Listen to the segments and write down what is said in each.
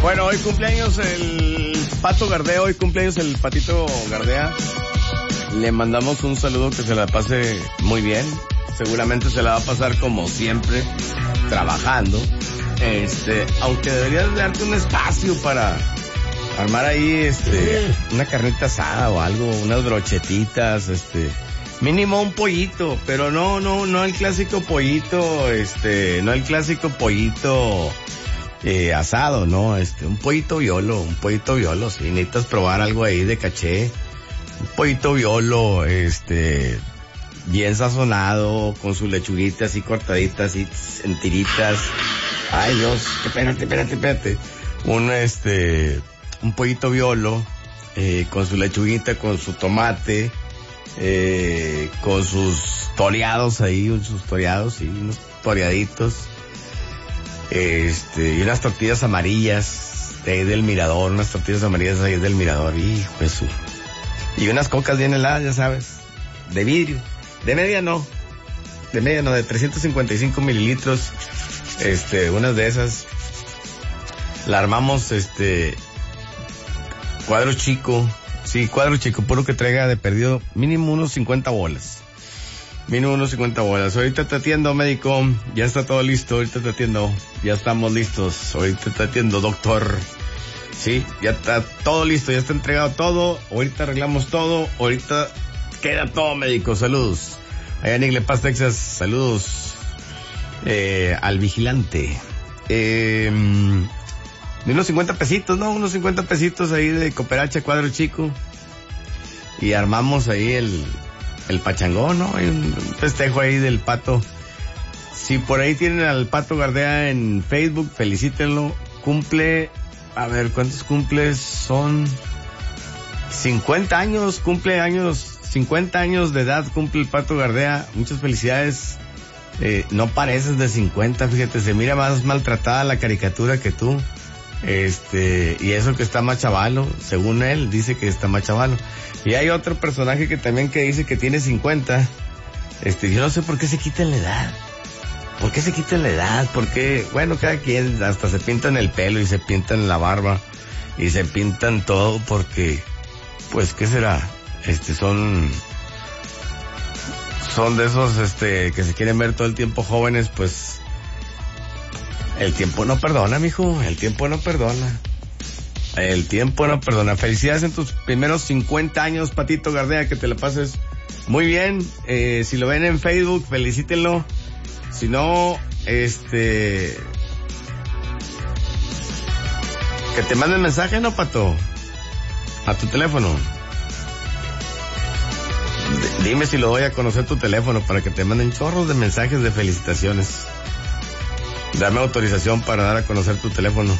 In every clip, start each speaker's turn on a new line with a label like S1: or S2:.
S1: Bueno, hoy cumpleaños el Pato Gardea, hoy cumpleaños el Patito Gardea. Le mandamos un saludo, que se la pase muy bien. Seguramente se la va a pasar como siempre, trabajando. Aunque deberías darte un espacio para armar ahí, una carnita asada o algo, unas brochetitas, mínimo un pollito, pero no el clásico pollito, no el clásico pollito asado, no, un pollito violo, sí, necesitas probar algo ahí de caché, un pollito violo, bien sazonado, con su lechuguita así cortadita, así en tiritas. Ay Dios, espérate. Un pollito violo, con su lechuguita, con su tomate, con sus toreados ahí, sí, unos toreaditos, y unas tortillas amarillas de ahí del Mirador, hijo de su, y unas cocas bien heladas, ya sabes, de vidrio, de media no, de 355 mililitros, unas de esas, la armamos, cuadro chico, puro que traiga de perdido mínimo unos 50 bolas. Ahorita te atiendo, médico, ya está todo listo, ya estamos listos, ahorita te atiendo, doctor. Sí, ya está todo listo, ya está entregado todo, ahorita arreglamos todo, ahorita queda todo, médico, saludos. Allá en Eagle Pass, Texas, saludos, al vigilante. Unos 50 pesitos, ¿no? Unos 50 pesitos ahí de cooperacha, cuadro chico. Y armamos ahí el pachangón, ¿no? Hay un festejo ahí del Pato. Si por ahí tienen al Pato Gardea en Facebook, felicítenlo. Cumple, a ver, ¿cuántos cumples? Son 50 años, 50 años de edad cumple el Pato Gardea. Muchas felicidades. No pareces de 50, fíjate, se mira más maltratada la caricatura que tú. Y eso que está más chavalo, según él, dice que está más chavalo. Y hay otro personaje que también que dice que tiene 50. Yo no sé por qué se quitan la edad. Porque, bueno, cada quien hasta se pintan el pelo y se pintan la barba y se pintan todo porque, pues, ¿qué será? Son de esos, que se quieren ver todo el tiempo jóvenes, pues, el tiempo no perdona, mijo, el tiempo no perdona. Felicidades en tus primeros 50 años, Patito Gardea, que te la pases muy bien. Si lo ven en Facebook, felicítenlo. Si no, que te manden mensaje, ¿no, Pato? A tu teléfono. Dime si lo doy a conocer tu teléfono para que te manden chorros de mensajes de felicitaciones. Dame autorización para dar a conocer tu teléfono.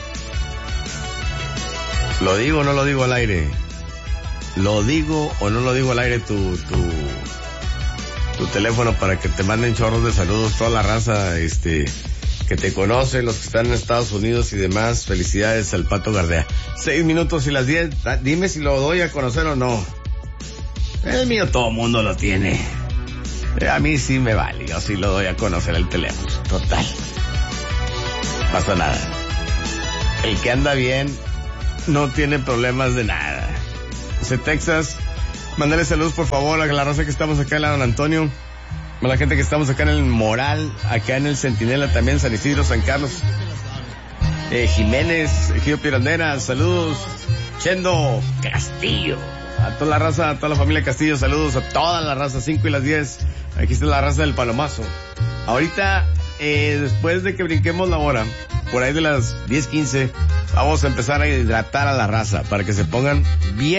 S1: ¿Lo digo o no lo digo al aire? ¿Lo digo o no lo digo al aire tu teléfono para que te manden chorros de saludos? Toda la raza, que te conoce, los que están en Estados Unidos y demás. Felicidades al Pato Gardea. 6 minutos y las 10. Dime si lo doy a conocer o no. El mío todo mundo lo tiene. A mí sí me vale. Yo sí lo doy a conocer el teléfono. Total. Pasa nada. El que anda bien no tiene problemas de nada. Dice Texas, mándale saludos por favor a la raza que estamos acá en la Don Antonio, a la gente que estamos acá en el Moral, acá en el Centinela también, San Isidro, San Carlos, Jiménez, Ejido Pirandera, saludos, Chendo Castillo, a toda la raza, a toda la familia Castillo, saludos a toda la raza, 5 y las 10, aquí está la raza del Palomazo. Ahorita, después de que brinquemos la hora, por ahí de las 10:15, vamos a empezar a hidratar a la raza para que se pongan bien